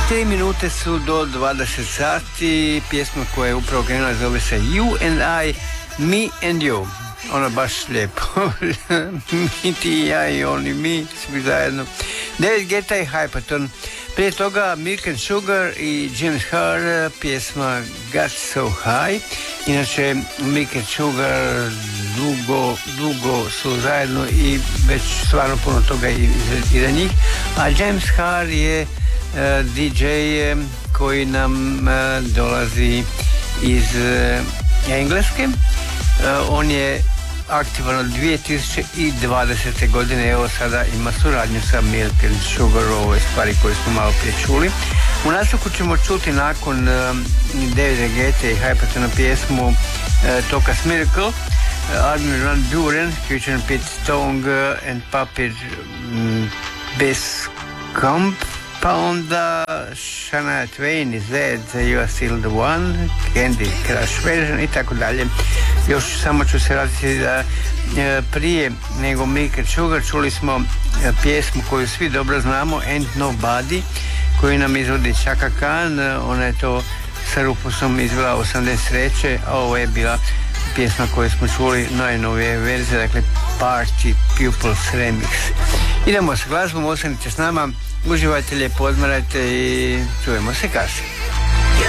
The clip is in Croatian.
3 minute su do 20 sati. Pjesma koja je upravo krenula zove se You and I, Me and You. Ono baš lijepo. Mi, ti i ja i oni, mi svi zajedno. David Guetta i Hypaton. Prije toga Milk and Sugar i James Hart, pjesma Got So High. Inače Milk and Sugar dugo su zajedno i već stvarno puno toga iza njih. A James Hart je DJ koji nam dolazi iz Engleske. On je aktivan od 2020. godine, evo sada ima suradnju sa Milk and Sugar, ove stvari koje smo malo prije čuli. U nastavku ćemo čuti nakon Davida Guetta i Hypatona pjesmu Tokas Miracle, Armin Van Buuren, featuring Pete Tong and Puppet Beskamp, pa onda Shania Twain is Dead, You Are Still The One, Candy Crush Version i tako dalje. Još samo ću se raditi da prije nego Milk and Sugar čuli smo pjesmu koju svi dobro znamo, Ain't Nobody, koju nam izvodi Chaka Khan. Ona je to sa Rufusom izvela 83. a ovo je bila pjesma koju smo čuli najnovije verzije, dakle Party Pupils Remix. Idemo sa glazbom, ostanite s nama, uživajte, lijepo odmarajte i čujemo se kasnije.